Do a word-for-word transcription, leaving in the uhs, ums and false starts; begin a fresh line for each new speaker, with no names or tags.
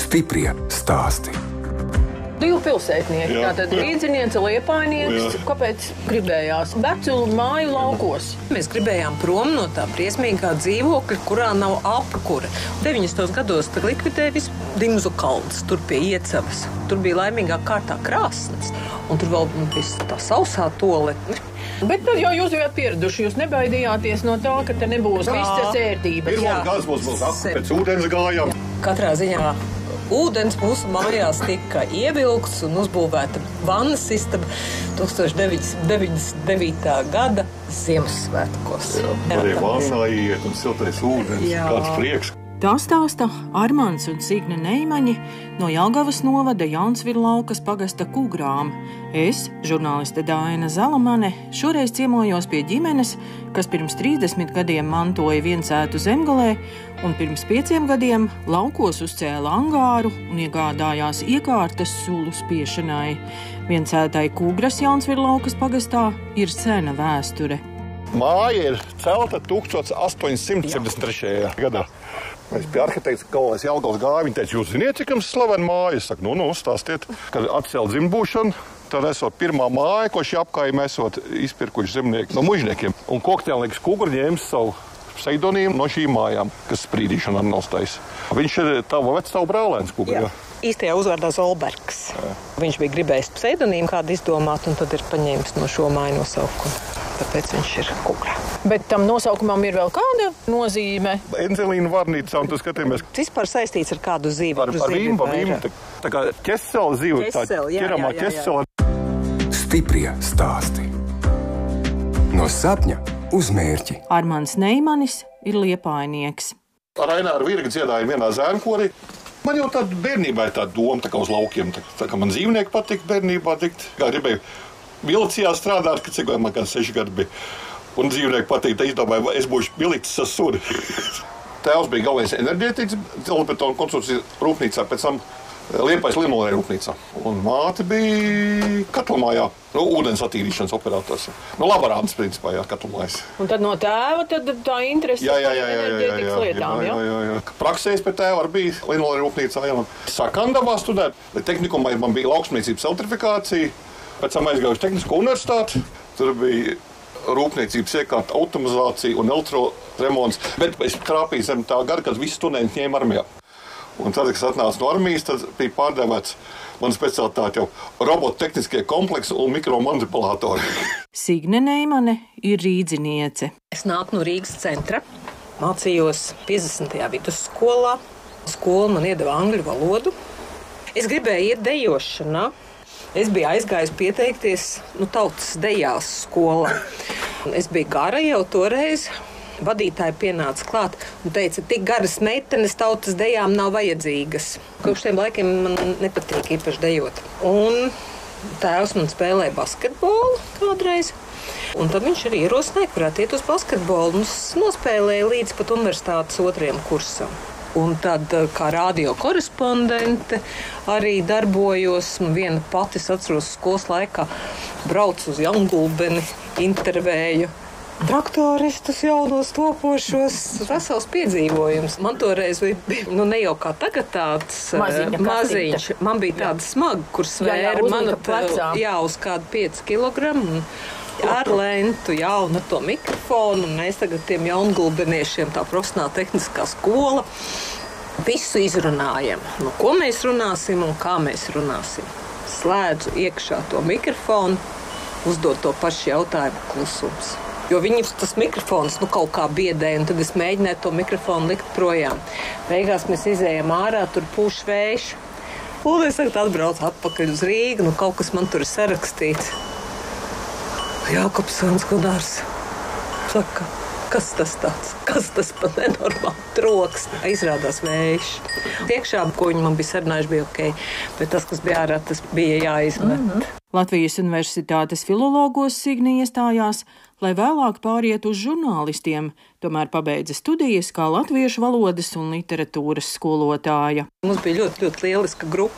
Stiprie stāsti.
Divi pilsētnieki, tātad rīdziniece, liepājnieks. Kāpēc gribējās vecu māju laukos?
Mēs gribējām prom no tā briesmīgā dzīvokļa, kurā nav apkure. deviņdesmitos gados likvidēja visu Dimzu kalns, tur pie Iecavas. Tur bija laimīgā kārtā krāsnes, un tur vēl bija tā sausā toaletne.
Bet tad jau jūs bijāt pieraduši, jūs nebaidījāties no tā, ka te nebūs visas ērtības.
Pirmā gāzes mums būs apka, pēc ūdens gājām.
Katrā ziņā ūdens mūsu mājās tika ievilkts un uzbūvēta vannas istaba tūkstoš deviņsimt deviņdesmit devītā gada Ziemassvētkos.
Arī vannā iet un siltais ūdens,
Jā.
kāds prieks.
Tā stāsta Armands un Signe Neimaņi no Jelgavas novada Jaunzvirlaukas pagasta Kugrām. Es, žurnāliste Daina Zalamane, šoreiz ciemojos pie ģimenes, kas pirms trīsdesmit gadiem mantoja viensētu Zemgalē un pirms pieciem gadiem laukos uzcēla angāru un iegādājās iekārtas sulu spiešanai. Viensētai Kugras Jaunzvirlaukas pagastā ir sena vēsture.
Māja ir celta tūkstoš astoņsimt septiņdesmit trešajā gadā. Mēs pie arhitekta galvenais Jelgavas gāja, viņi teica, jūs ziniet, cik jums slavena māja? Es saku, nu, nu, stāstiet, kad atcēla dzimbūšanu, tad esot pirmā māja, ko šī apkājuma esot izpirkuši zemnieki no mužniekiem. Un kokteļnieks Kugra ņēma savu pseidonīmu no šīm mājām, kas sprīdīšana ar nostājas. Viņš ir tava vecstāvu brālēns Kugra.
Jā. Īstajā uzvārdā Zolbergs. Jā. Viņš bija gribējis pseidonīmu kādu izdomāt, un tad ir paņēmis no šo māju nosaukumu. Tāpēc viņš ir Kugra.
Bet tam nosaukumam ir vēl kāda nozīme?
Enzelīna varnīca, un tu skatījamies.
Tas vispār saistīts ar kādu zīvi.
Ar, ar vīmu, pa vīmu. Tā, tā kā ķesela zīve, tā ķeramā ķesela.
Stiprie stāsti. No sapņa uz mērķi.
Armands Neimanis ir liepājnieks.
Ar Aināru Virgu dziedājām vienā zēnkorī. Man jau tāda bērnībā ir tāda doma, tā kā uz laukiem. Tā, tā kā man dzīvnieki patika bērnībā tikt. Kā gribēju milicijā strādāt, kad cik man kā seši gadi bija. Un dzīvnieki patīk, tā izdomāju, es būšu milicis ar suni. Tēvs bija galvenais enerģētiķis, dzelzbetona konstrukcijas rūpnīcā, pēc tam Liepājas Linolē rūpnīcā. Un māte bija katlamājā, nu, ūdens attīrīšanas operators. Nu, laborāns, principā, jā, katlamājas.
Un tad no tēva tad tā interese
Jā, jā, jā, jā, jā,
enerģētikas lietām,
jā, jā, jā, jā. Praksēs pēc tēva arī bija Linolē rūpnīcā, jā. Sakandavā studēt, bet tehnikumā man bija lauksmniecības certifikācija. Pēc tam aizgāju uz Tehnisko universitāti, tur bija rūpniecības iekārta, automatizācija un elektroremonts, bet es trāpīju zem tā gara, kad visi studenti ņēma armijā. Un tad, kad es atnācu no armijas, tad bija pārdēvēts mana specialitāte jau robottehniskie kompleksi un mikromanipulātori.
Signe Neimane ir rīdziniece.
Es nāku no Rīgas centra, mācījos piecdesmitajā vidusskolā. Skola man iedeva angļu valodu. Es gribēju iet dejošanā. Es biju aizgājis pieteikties nu, tautas dejās skolā. Es biju gara jau toreiz. Vadītāji pienāca klāt un teica, tik garas meitenes tautas dejām nav vajadzīgas. Kopš tiem laikiem man nepatīk īpaši dejot. Un tēvs man spēlēja basketbolu kādreiz. Un tad viņš arī ierosināja, kurāt iet uz basketbolu. Un es nospēlēju līdz pat universitātes otrajam kursam. Un tad, kā radio korespondente, arī darbojos. Viena pati, es atceros, skolas laikā braucu uz Jaungulbeni, intervēju traktoristus jaunos topošos. Vesels piedzīvojums. Man toreiz bija, nu ne jau kā tagad tāds
Maziņa
maziņš. Man bija tāda smaga, kur svēra manu jā, uz kādu pieci kilogramu. Ar lentu, jā, un ar to mikrofonu. Un mēs tagad tiem jaungulbeniešiem, tā profesionāla tehniskā skola, visu izrunājam. Nu, ko mēs runāsim un kā mēs runāsim. Slēdzu iekšā to mikrofonu, uzdod to pašu jautājumu klusums. Jo viņi tas mikrofons nu, kaut kā biedēja, un tad es mēģināju to mikrofonu likt projām. Beigās mēs izējām ārā, tur pūš vējš. Un es tagad atbraucu atpakaļ uz Rīgu, nu kaut kas man tur ir sarakstīts. Jākopsons Gunārs saka, kas tas tāds, kas tas pa nenormāli troks. Izrādās vējš. Tiekšā, ko viņi man bija sarunājuši, bija ok, bet tas, kas bija ārā, tas bija jāizmet. Mm-hmm.
Latvijas Universitātes filologos Signe iestājās, lai vēlāk pāriet uz žurnālistiem, tomēr pabeidza studijas kā latviešu valodas un literatūras skolotāja.
Mums bija ļoti, ļoti lieliska grupa.